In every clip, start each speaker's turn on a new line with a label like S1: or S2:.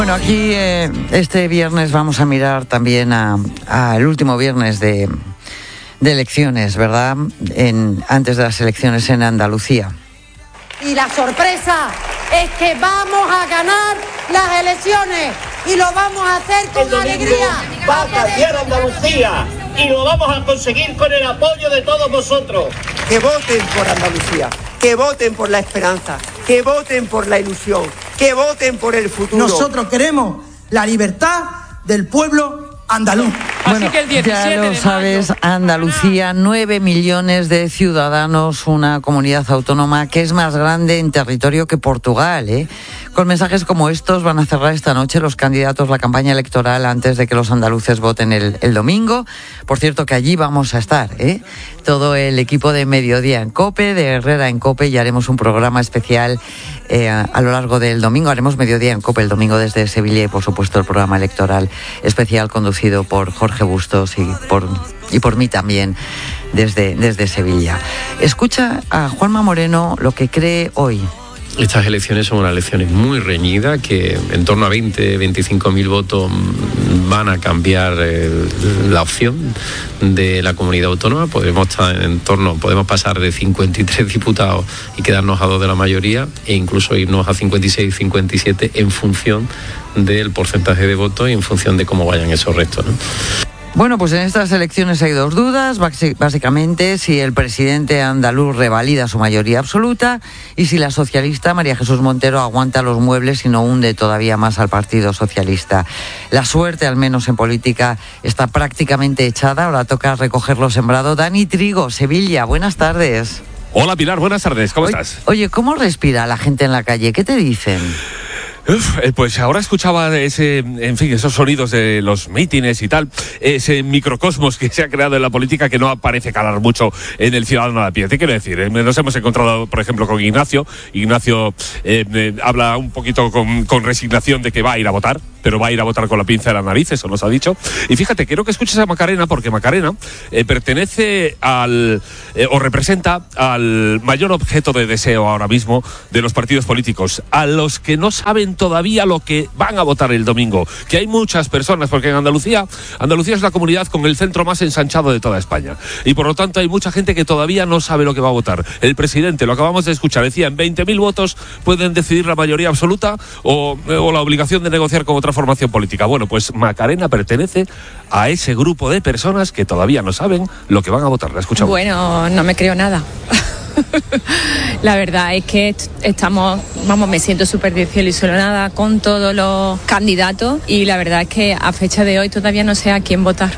S1: Bueno, aquí este viernes vamos a mirar también al último viernes de elecciones, ¿verdad? Antes de las elecciones en Andalucía.
S2: Y la sorpresa es que vamos a ganar las elecciones y lo vamos a hacer con alegría.
S3: Va a cambiar Andalucía y lo vamos a conseguir con el apoyo de todos vosotros.
S4: Que voten por Andalucía, que voten por la esperanza, que voten por la ilusión, que voten por el futuro.
S5: Nosotros queremos la libertad del pueblo andaluz.
S1: Bueno,
S6: así que el 17
S1: ya lo
S6: de
S1: sabes,
S6: mayo,
S1: Andalucía, 9 millones de ciudadanos, una comunidad autónoma que es más grande en territorio que Portugal, ¿eh? Con mensajes como estos van a cerrar esta noche los candidatos la campaña electoral antes de que los andaluces voten el domingo. Por cierto que allí vamos a estar, ¿eh? Todo el equipo de Mediodía en COPE, de Herrera en COPE, y haremos un programa especial a lo largo del domingo. Haremos Mediodía en COPE el domingo desde Sevilla y, por supuesto, el programa electoral especial conducido por Jorge Bustos y por mí también desde Sevilla. Escucha a Juanma Moreno lo que cree hoy.
S7: Estas elecciones son unas elecciones muy reñidas que en torno a 25.000 votos van a cambiar la opción de la comunidad autónoma. Podemos pasar de 53 diputados y quedarnos a 2 de la mayoría e incluso irnos a 56, 57 en función del porcentaje de votos y en función de cómo vayan esos restos, ¿no?
S1: Bueno, pues en estas elecciones hay dos dudas, básicamente si el presidente andaluz revalida su mayoría absoluta y si la socialista María Jesús Montero aguanta los muebles y no hunde todavía más al Partido Socialista. La suerte, al menos en política, está prácticamente echada, ahora toca recoger lo sembrado. Dani Trigo, Sevilla, buenas tardes.
S8: Hola Pilar, buenas tardes, ¿cómo estás?
S1: Oye, ¿cómo respira la gente en la calle? ¿Qué te dicen?
S8: Pues ahora escuchaba esos sonidos de los mítines y tal, ese microcosmos que se ha creado en la política que no parece calar mucho en el ciudadano a pie. ¿Qué quiero decir? Nos hemos encontrado, por ejemplo, con Ignacio. Ignacio habla un poquito con resignación de que va a ir a votar, pero va a ir a votar con la pinza de la nariz, eso nos ha dicho. Y fíjate, quiero que escuches a Macarena, porque Macarena pertenece o representa al mayor objeto de deseo ahora mismo de los partidos políticos, a los que no saben todavía lo que van a votar el domingo, que hay muchas personas, porque en Andalucía es la comunidad con el centro más ensanchado de toda España, y por lo tanto hay mucha gente que todavía no sabe lo que va a votar. El presidente, lo acabamos de escuchar, decía, en 20.000 votos pueden decidir la mayoría absoluta o la obligación de negociar con otra formación política. Bueno, pues Macarena pertenece a ese grupo de personas que todavía no saben lo que van a votar. La escuchamos.
S6: Bueno, no me creo nada. La verdad es que me siento súper desilusionada con todos los candidatos y la verdad es que a fecha de hoy todavía no sé a quién votar.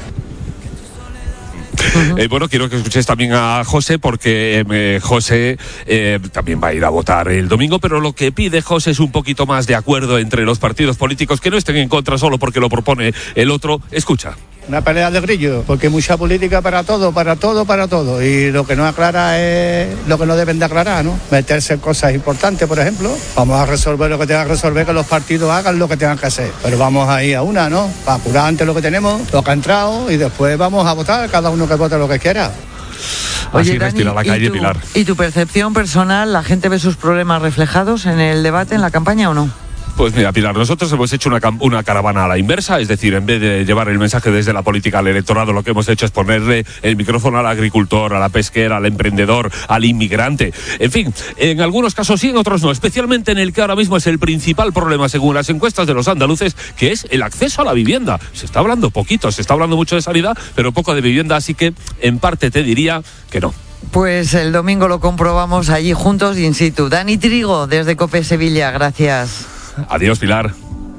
S8: Bueno, quiero que escuches también a José, porque José también va a ir a votar el domingo, pero lo que pide José es un poquito más de acuerdo entre los partidos políticos, que no estén en contra solo porque lo propone el otro. Escucha.
S9: Una pelea de grillos, porque mucha política para todo, y lo que no aclara es lo que no deben de aclarar, ¿no? Meterse en cosas importantes, por ejemplo. Vamos a resolver lo que tengan que resolver, que los partidos hagan lo que tengan que hacer, pero vamos a ir a una, ¿no? Para apurar antes lo que tenemos, lo que ha entrado, y después vamos a votar, cada uno que vote lo que quiera.
S8: Oye, así
S1: Dani,
S8: respira la calle, Pilar.
S1: ¿Y tu percepción personal, la gente ve sus problemas reflejados en el debate, en la campaña o no?
S8: Pues mira, Pilar, nosotros hemos hecho una caravana a la inversa, es decir, en vez de llevar el mensaje desde la política al electorado, lo que hemos hecho es ponerle el micrófono al agricultor, a la pesquera, al emprendedor, al inmigrante. En fin, en algunos casos sí, en otros no, especialmente en el que ahora mismo es el principal problema, según las encuestas de los andaluces, que es el acceso a la vivienda. Se está hablando poquito, se está hablando mucho de sanidad, pero poco de vivienda, así que en parte te diría que no.
S1: Pues el domingo lo comprobamos allí juntos in situ. Dani Trigo, desde COPE Sevilla, gracias.
S8: Adiós, Pilar.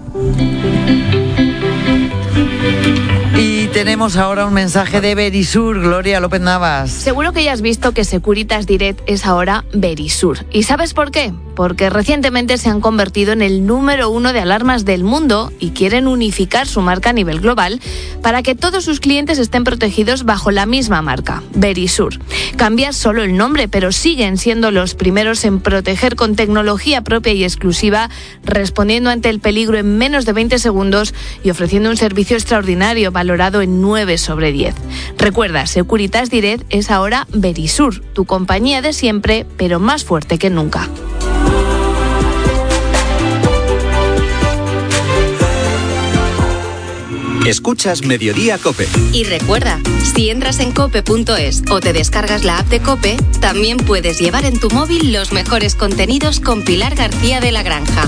S1: Y tenemos ahora un mensaje de Verisur, Gloria López Navas.
S10: Seguro que ya has visto que Securitas Direct es ahora Verisur. ¿Y sabes por qué? Porque recientemente se han convertido en el número 1 de alarmas del mundo y quieren unificar su marca a nivel global para que todos sus clientes estén protegidos bajo la misma marca, Verisur. Cambia solo el nombre, pero siguen siendo los primeros en proteger con tecnología propia y exclusiva, respondiendo ante el peligro en menos de 20 segundos y ofreciendo un servicio extraordinario valorado en 9 sobre 10. Recuerda, Securitas Direct es ahora Verisur, tu compañía de siempre, pero más fuerte que nunca.
S11: Escuchas Mediodía COPE.
S12: Y recuerda, si entras en cope.es o te descargas la app de COPE, también puedes llevar en tu móvil los mejores contenidos con Pilar García de la Granja.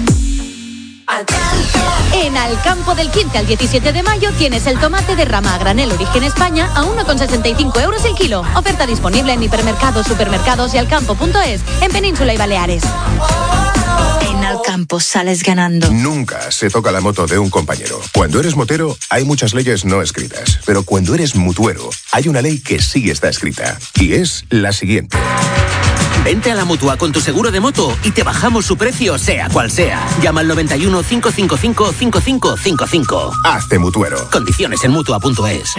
S13: En Alcampo del 15 al 17 de mayo tienes el tomate de rama a granel Origen España a 1,65 euros el kilo. Oferta disponible en hipermercados, supermercados y alcampo.es en Península y Baleares.
S14: En Alcampo sales ganando.
S15: Nunca se toca la moto de un compañero. Cuando eres motero, hay muchas leyes no escritas. Pero cuando eres mutuero, hay una ley que sí está escrita. Y es la siguiente.
S16: Vente a la Mutua con tu seguro de moto y te bajamos su precio, sea cual sea. Llama al 91 555 5555.
S15: Hazte mutuero.
S16: Condiciones en Mutua.es.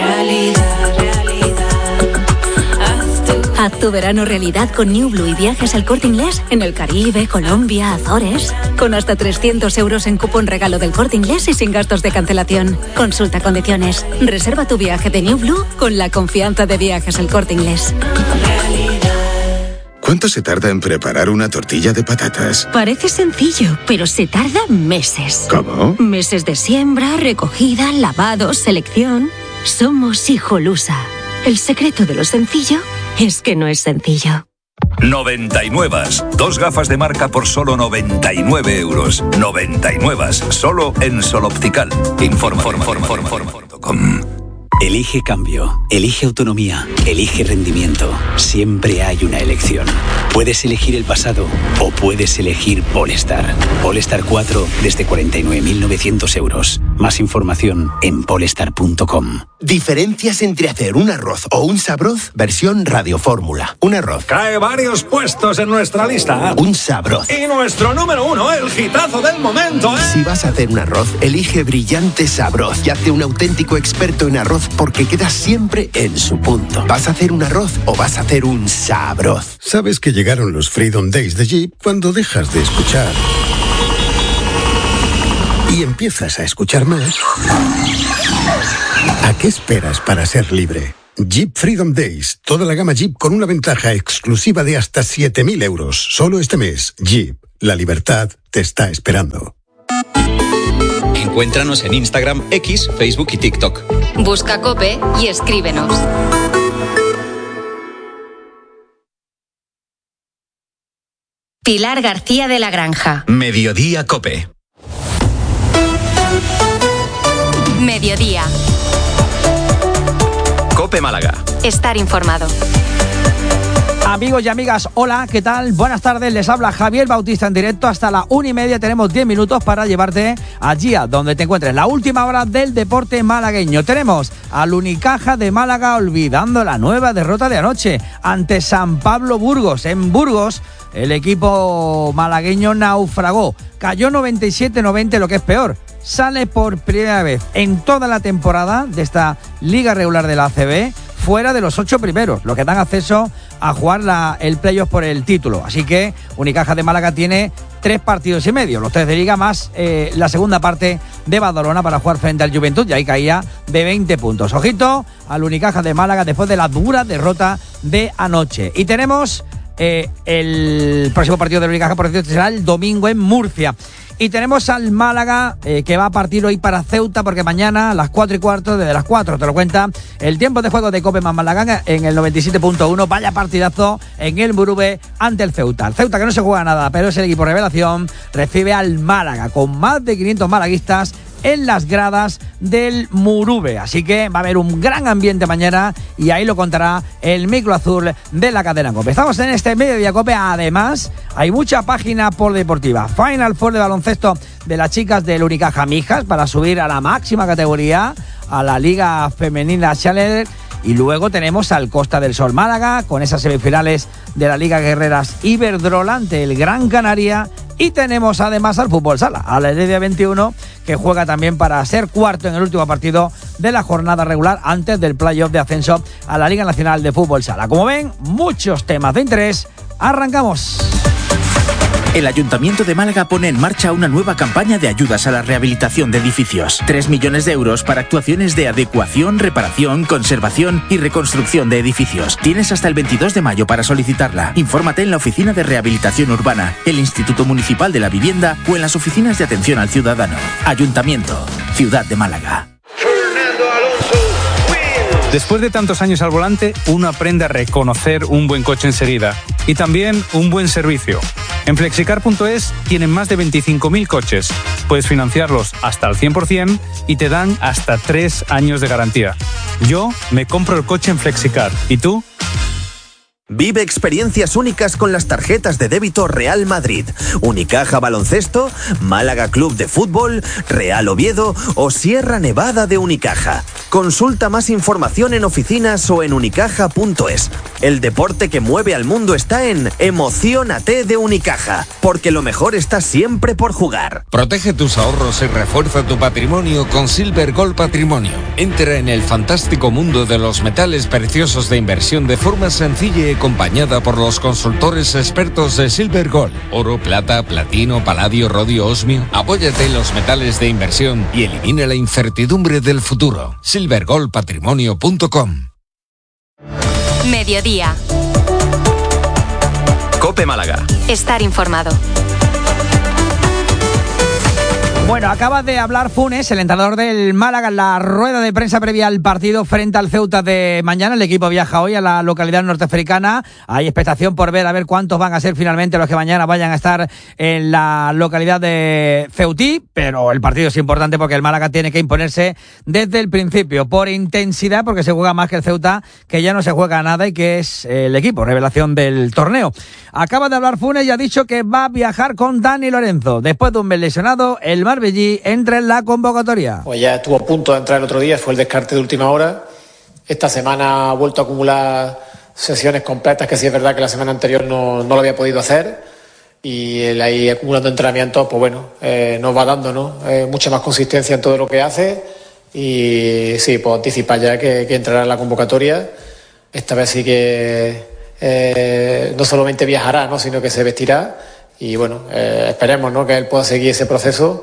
S13: Haz tu verano realidad con New Blue y viajes al Corte Inglés en el Caribe, Colombia, Azores. Con hasta 300 euros en cupón regalo del Corte Inglés y sin gastos de cancelación. Consulta condiciones. Reserva tu viaje de New Blue con la confianza de Viajes al Corte Inglés.
S17: ¿Cuánto se tarda en preparar una tortilla de patatas?
S13: Parece sencillo, pero se tarda meses.
S17: ¿Cómo?
S13: Meses de siembra, recogida, lavado, selección. Somos Hijolusa. El secreto de lo sencillo es que no es sencillo.
S18: 99. 2 gafas de marca por solo 99 euros. 99. Solo en Sol Optical. Informa.
S19: Elige cambio, elige autonomía, elige rendimiento. Siempre hay una elección. Puedes elegir el pasado o puedes elegir Polestar. Polestar 4 desde 49.900 euros. Más información en polestar.com.
S20: Diferencias entre hacer un arroz o un sabroz versión radiofórmula. Un arroz.
S21: Cae varios puestos en nuestra lista.
S20: Un sabroz.
S21: Y nuestro número 1, el hitazo del momento, ¿eh?
S20: Si vas a hacer un arroz, elige Brillante Sabroz y hazte un auténtico experto en arroz porque queda siempre en su punto. ¿Vas a hacer un arroz o vas a hacer un sabroz?
S17: Sabes que llegaron los Freedom Days de Jeep cuando dejas de escuchar y empiezas a escuchar más. ¿A qué esperas para ser libre? Jeep Freedom Days. Toda la gama Jeep con una ventaja exclusiva de hasta 7.000 euros. Solo este mes. Jeep. La libertad te está esperando.
S11: Encuéntranos en Instagram, X, Facebook y TikTok.
S12: Busca COPE y escríbenos. Pilar García de la Granja.
S11: Mediodía COPE.
S12: Mediodía.
S11: COPE Málaga.
S12: Estar informado.
S22: Amigos y amigas, hola, ¿qué tal? Buenas tardes, les habla Javier Bautista en directo hasta la 1:30. Tenemos 10 minutos para llevarte allí a donde te encuentres. La última hora del deporte malagueño. Tenemos al Unicaja de Málaga olvidando la nueva derrota de anoche ante San Pablo Burgos. En Burgos, el equipo malagueño naufragó. Cayó 97-90, lo que es peor. Sale por primera vez en toda la temporada de esta liga regular de la ACB fuera de los 8 primeros, lo que dan acceso a jugar el playoff por el título. Así que Unicaja de Málaga tiene 3 partidos y medio, los 3 de liga más la segunda parte de Badalona para jugar frente al Juventud, y ahí caía de 20 puntos. Ojito al Unicaja de Málaga después de la dura derrota de anoche. Y tenemos el próximo partido de Unicaja, por cierto, será el domingo en Murcia. Y tenemos al Málaga que va a partir hoy para Ceuta, porque mañana a las 4:15, desde las 4 te lo cuenta el tiempo de juego de COPE más Málaga en el 97.1. Vaya partidazo en el Murube ante el Ceuta. El Ceuta, que no se juega nada, pero es el equipo revelación, recibe al Málaga con más de 500 malaguistas en las gradas del Murube. Así que va a haber un gran ambiente mañana y ahí lo contará el micro azul de la cadena COPE. Estamos en este Mediodía COPE. Además, hay mucha página polideportiva. Final Four de baloncesto de las chicas del Unicaja Mijas para subir a la máxima categoría, a la Liga Femenina Challenger. Y luego tenemos al Costa del Sol Málaga con esas semifinales de la Liga Guerreras Iberdrola ante el Gran Canaria. Y tenemos además al Fútbol Sala, a la Heredia 21, que juega también para ser cuarto en el último partido de la jornada regular antes del playoff de ascenso a la Liga Nacional de Fútbol Sala. Como ven, muchos temas de interés. Arrancamos.
S23: El Ayuntamiento de Málaga pone en marcha una nueva campaña de ayudas a la rehabilitación de edificios. 3 millones de euros para actuaciones de adecuación, reparación, conservación y reconstrucción de edificios. Tienes hasta el 22 de mayo para solicitarla. Infórmate en la Oficina de Rehabilitación Urbana, el Instituto Municipal de la Vivienda o en las oficinas de atención al ciudadano. Ayuntamiento, Ciudad de Málaga.
S2: Después de tantos años al volante, uno aprende a reconocer un buen coche enseguida y también un buen servicio. En Flexicar.es tienen más de 25.000 coches. Puedes financiarlos hasta al 100% y te dan hasta 3 años de garantía. Yo me compro el coche en Flexicar. ¿Y tú?
S3: Vive experiencias únicas con las tarjetas de débito Real Madrid, Unicaja Baloncesto, Málaga Club de Fútbol, Real Oviedo o Sierra Nevada de Unicaja. Consulta más información en oficinas o en unicaja.es. El deporte que mueve al mundo está en Emociónate de Unicaja, porque lo mejor está siempre por jugar.
S4: Protege tus ahorros y refuerza tu patrimonio con Silver Gold Patrimonio. Entra en el fantástico mundo de los metales preciosos de inversión de forma sencilla y acompañada por los consultores expertos de Silver Gold. Oro, plata, platino, paladio, rodio, osmio. Apóyate en los metales de inversión y elimina la incertidumbre del futuro. silvergoldpatrimonio.com.
S12: Mediodía.
S11: COPE Málaga.
S12: Estar informado.
S22: Bueno, acaba de hablar Funes, el entrenador del Málaga, en la rueda de prensa previa al partido frente al Ceuta de mañana. El equipo viaja hoy a la localidad norteafricana. Hay expectación por ver a ver cuántos van a ser finalmente los que mañana vayan a estar en la localidad de Ceutí, pero el partido es importante porque el Málaga tiene que imponerse desde el principio, por intensidad, porque se juega más que el Ceuta, que ya no se juega nada y que es el equipo revelación del torneo. Acaba de hablar Funes y ha dicho que va a viajar con Dani Lorenzo. Después de un mes lesionado, el Marbellí entra en la convocatoria.
S24: Pues ya estuvo a punto de entrar el otro día, fue el descarte de última hora. Esta semana ha vuelto a acumular sesiones completas, que sí es verdad que la semana anterior no lo había podido hacer. Y él ahí acumulando entrenamientos, pues bueno, nos va dando, ¿no? Mucha más consistencia en todo lo que hace. Y sí, pues anticipar ya que entrará en la convocatoria. Esta vez sí que no solamente viajará, ¿no? Sino que se vestirá. Y bueno, esperemos, ¿no? Que él pueda seguir ese proceso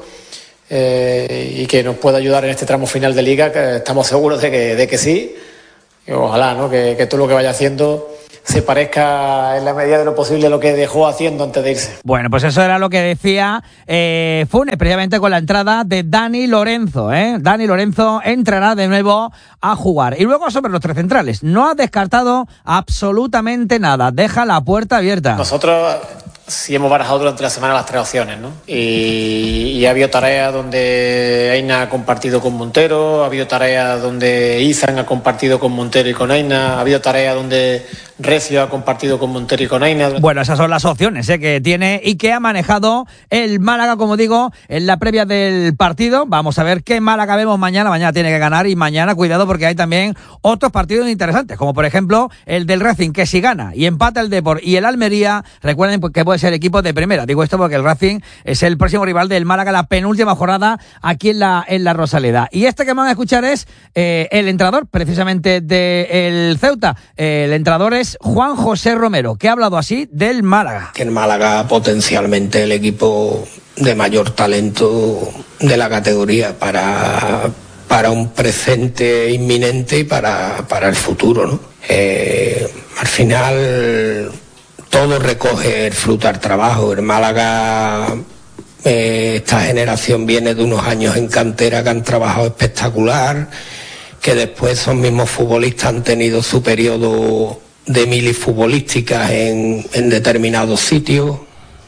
S24: y que nos pueda ayudar en este tramo final de liga, que estamos seguros de que sí. Y ojalá, ¿no? Que todo lo que vaya haciendo se parezca en la medida de lo posible a lo que dejó haciendo antes de irse.
S22: Bueno, pues eso era lo que decía Funes, precisamente con la entrada de Dani Lorenzo. Dani Lorenzo entrará de nuevo a jugar. Y luego sobre los tres centrales. No ha descartado absolutamente nada. Deja la puerta abierta.
S24: Nosotros sí hemos barajado durante la semana las tres opciones, ¿no? Y ha habido tareas donde Aina ha compartido con Montero, ha habido tareas donde Izan ha compartido con Montero y con Aina, ha habido tareas donde Recio ha compartido con Montero y con Aina.
S22: Bueno, esas son las opciones que tiene y que ha manejado el Málaga, como digo, en la previa del partido. Vamos a ver qué Málaga vemos mañana. Mañana tiene que ganar y mañana, cuidado, porque hay también otros partidos interesantes, como por ejemplo el del Racing, que si gana y empata el Depor y el Almería, recuerden que puede ser equipo de primera. Digo esto porque el Racing es el próximo rival del Málaga, la penúltima jornada aquí en la Rosaleda. Y este que van a escuchar es el entrenador precisamente del Ceuta. El entrenador es Juan José Romero, que ha hablado así del Málaga.
S25: Que el Málaga potencialmente el equipo de mayor talento de la categoría para un presente inminente y para el futuro, ¿no? Al final todo recoge el fruto al trabajo. El Málaga, esta generación viene de unos años en cantera que han trabajado espectacular, que después esos mismos futbolistas han tenido su periodo de milis futbolísticas en determinados sitios,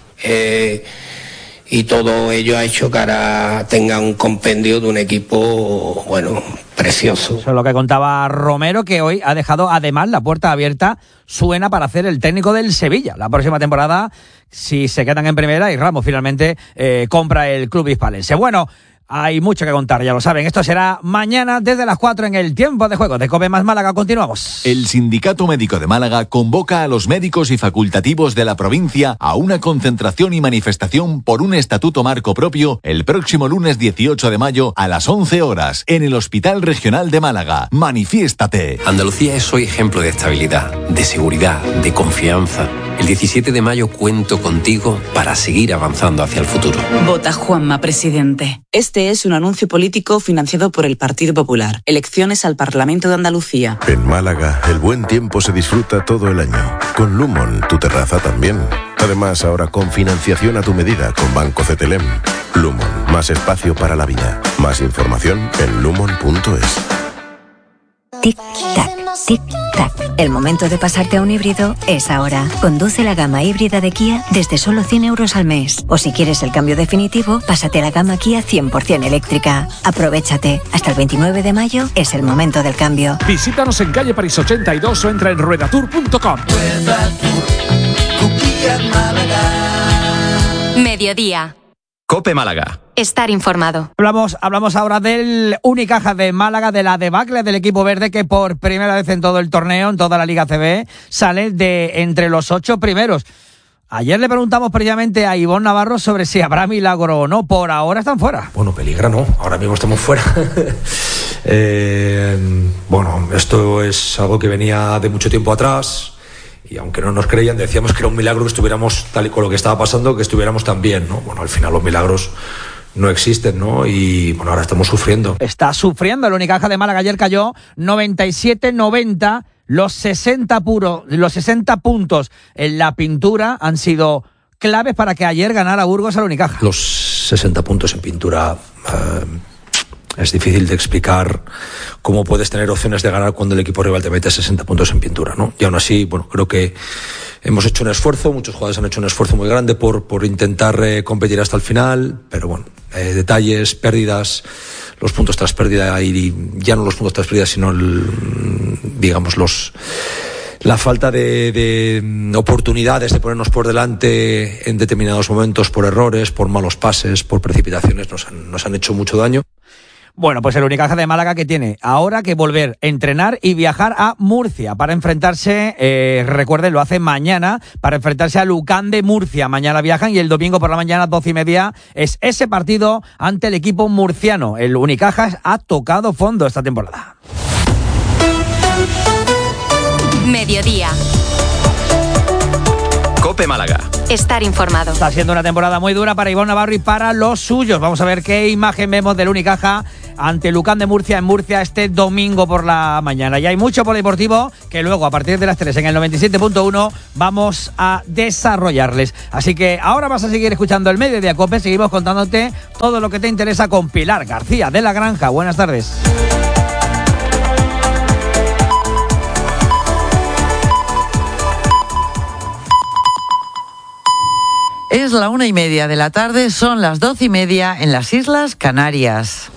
S25: y todo ello ha hecho que ahora tenga un compendio de un equipo, bueno, precioso.
S22: Eso es lo que contaba Romero, que hoy ha dejado además la puerta abierta, suena para hacer el técnico del Sevilla. La próxima temporada, si se quedan en primera y Ramos finalmente compra el club hispalense. Bueno, hay mucho que contar, ya lo saben. Esto será mañana desde las 4 en el tiempo de juego de COPE más Málaga. Continuamos.
S26: El Sindicato Médico de Málaga convoca a los médicos y facultativos de la provincia a una concentración y manifestación por un estatuto marco propio el próximo lunes 18 de mayo a las 11 horas en el Hospital Regional de Málaga. Manifiéstate.
S7: Andalucía es hoy ejemplo de estabilidad, de seguridad, de confianza. El 17 de mayo cuento contigo para seguir avanzando hacia el futuro.
S14: Vota Juanma, presidente. Este es un anuncio político financiado por el Partido Popular. Elecciones al Parlamento de Andalucía.
S15: En Málaga, el buen tiempo se disfruta todo el año. Con Lumon, tu terraza también. Además, ahora con financiación a tu medida con Banco CTLM. Lumon, más espacio para la vida. Más información en lumon.es.
S1: Tic-tac, tic-tac. El momento de pasarte a un híbrido es ahora. Conduce la gama híbrida de Kia desde solo 100 euros al mes. O si quieres el cambio definitivo, pásate a la gama Kia 100% eléctrica. Aprovéchate. Hasta el 29 de mayo es el momento del cambio.
S5: Visítanos en calle París 82 o entra en ruedatour.com.
S12: Mediodía.
S11: COPE Málaga.
S12: Estar informado.
S22: Hablamos ahora del Unicaja de Málaga, de la debacle del equipo verde que por primera vez en todo el torneo, en toda la Liga CB, sale de entre los 8 primeros. Ayer le preguntamos precisamente a Ivonne Navarro sobre si habrá milagro o no. Por ahora están fuera.
S6: Bueno, peligra no, ahora mismo estamos fuera. Bueno, esto es algo que venía de mucho tiempo atrás. Y aunque no nos creían, decíamos que era un milagro que estuviéramos tal y con lo que estaba pasando, que estuviéramos tan bien, ¿no? Bueno, al final los milagros no existen, ¿no? Y bueno, ahora estamos sufriendo.
S22: Está sufriendo el Unicaja de Málaga. Ayer cayó 97-90. Los 60 puntos en la pintura han sido claves para que ayer ganara Burgos al Unicaja.
S6: Los 60 puntos en pintura... es difícil de explicar cómo puedes tener opciones de ganar cuando el equipo rival te mete 60 puntos en pintura, ¿no? Y aún así, bueno, creo que hemos hecho un esfuerzo, muchos jugadores han hecho un esfuerzo muy grande por intentar competir hasta el final, pero bueno, detalles, pérdidas, los puntos tras pérdida y ya no los puntos tras pérdida, sino la falta de oportunidades de ponernos por delante en determinados momentos por errores, por malos pases, por precipitaciones, nos han hecho mucho daño.
S22: Bueno, pues el Unicaja de Málaga que tiene ahora que volver a entrenar y viajar a Murcia para enfrentarse, recuerden, lo hace mañana, para enfrentarse a Lucán de Murcia. Mañana viajan y el domingo por la mañana, 12:30, es ese partido ante el equipo murciano. El Unicaja ha tocado fondo esta temporada.
S12: Mediodía.
S11: COPE Málaga.
S12: Estar informado.
S22: Está siendo una temporada muy dura para Ivonne Navarro y para los suyos. Vamos a ver qué imagen vemos del Unicaja ante Lucán de Murcia en Murcia este domingo por la mañana. Y hay mucho polideportivo que luego a partir de las 3 en el 97.1 vamos a desarrollarles. Así que ahora vas a seguir escuchando el Mediodía COPE. Seguimos contándote todo lo que te interesa con Pilar García de la Granja. Buenas tardes.
S8: Es la 1:30 de la tarde, son las 12:30 en las Islas Canarias.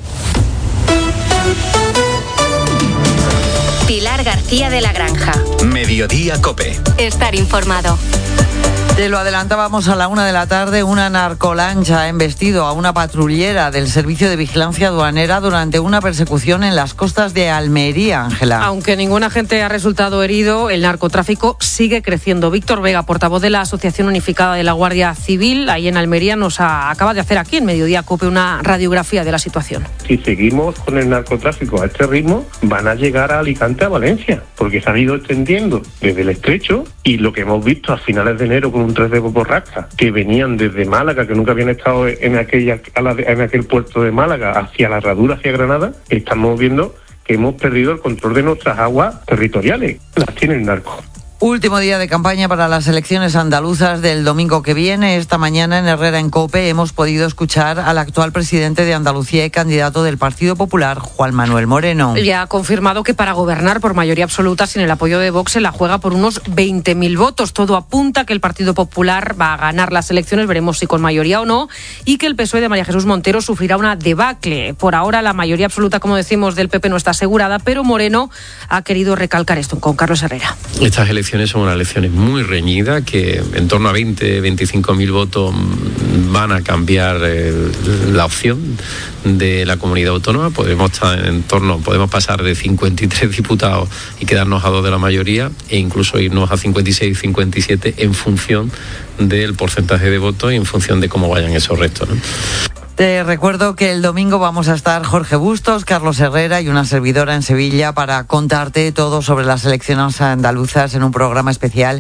S12: Pilar García de la Granja.
S11: Mediodía COPE.
S12: Estar informado.
S8: Te lo adelantábamos a la 1 de la tarde, una narcolancha ha embestido a una patrullera del Servicio de Vigilancia Aduanera durante una persecución en las costas de Almería, Ángela.
S9: Aunque ningún agente ha resultado herido, el narcotráfico sigue creciendo. Víctor Vega, portavoz de la Asociación Unificada de la Guardia Civil, ahí en Almería, acaba de hacer aquí en Mediodía COPE una radiografía de la situación.
S10: Si seguimos con el narcotráfico a este ritmo, van a llegar a Alicante, a Valencia, porque se han ido extendiendo desde el estrecho y lo que hemos visto a finales de enero con un 3 de borrasca que venían desde Málaga, que nunca habían estado en aquel puerto de Málaga, hacia la Herradura, hacia Granada, estamos viendo que hemos perdido el control de nuestras aguas territoriales. Las tiene el narco.
S8: Último día de campaña para las elecciones andaluzas del domingo que viene. Esta mañana en Herrera en COPE hemos podido escuchar al actual presidente de Andalucía y candidato del Partido Popular, Juan Manuel Moreno.
S9: Ya ha confirmado que para gobernar por mayoría absoluta sin el apoyo de Vox se la juega por unos 20.000 votos. Todo apunta a que el Partido Popular va a ganar las elecciones, veremos si con mayoría o no, y que el PSOE de María Jesús Montero sufrirá una debacle. Por ahora la mayoría absoluta, como decimos, del PP no está asegurada, pero Moreno ha querido recalcar esto con Carlos Herrera.
S7: Estas elecciones son unas elecciones muy reñidas que en torno a 25.000 votos van a cambiar la opción de la comunidad autónoma. Podemos pasar de 53 diputados y quedarnos a 2 de la mayoría e incluso irnos a 56, 57 en función del porcentaje de votos y en función de cómo vayan esos restos, ¿no?
S8: Te recuerdo que el domingo vamos a estar Jorge Bustos, Carlos Herrera y una servidora en Sevilla para contarte todo sobre las elecciones andaluzas en un programa especial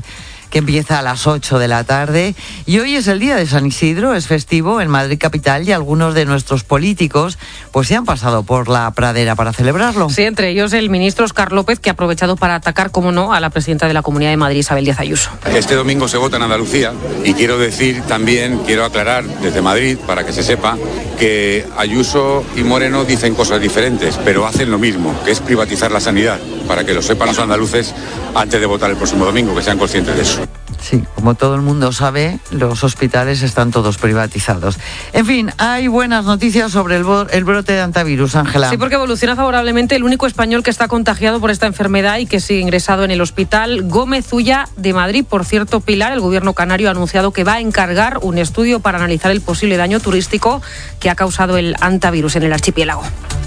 S8: que empieza a las 8 de la tarde. Y hoy es el día de San Isidro, es festivo en Madrid capital y algunos de nuestros políticos pues se han pasado por la pradera para celebrarlo.
S9: Sí, entre ellos el ministro Óscar López, que ha aprovechado para atacar, como no, a la presidenta de la Comunidad de Madrid, Isabel Díaz Ayuso.
S13: Este domingo se vota en Andalucía y quiero decir también, quiero aclarar desde Madrid, para que se sepa, que Ayuso y Moreno dicen cosas diferentes, pero hacen lo mismo, que es privatizar la sanidad, para que lo sepan los andaluces antes de votar el próximo domingo, que sean conscientes de eso.
S8: Sí, como todo el mundo sabe, los hospitales están todos privatizados. En fin, hay buenas noticias sobre el brote de hantavirus, Ángela.
S9: Sí, porque evoluciona favorablemente el único español que está contagiado por esta enfermedad y que sigue ingresado en el hospital Gómez Ulla de Madrid. Por cierto, Pilar, el gobierno canario ha anunciado que va a encargar un estudio para analizar el posible daño turístico que ha causado el hantavirus en el archipiélago.